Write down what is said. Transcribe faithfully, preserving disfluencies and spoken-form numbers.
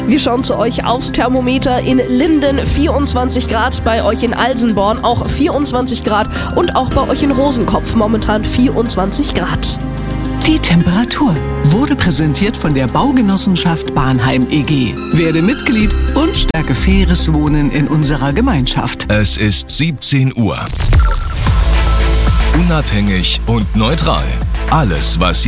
Wir schauen zu euch aufs Thermometer. In Linden vierundzwanzig Grad, bei euch in Alsenborn auch vierundzwanzig Grad und auch bei euch in Rosenkopf momentan vierundzwanzig Grad. Die Temperatur wurde präsentiert von der Baugenossenschaft Bahnheim E G. Werde Mitglied und stärke faires Wohnen in unserer Gemeinschaft. Es ist siebzehn Uhr. Unabhängig und neutral. Alles, was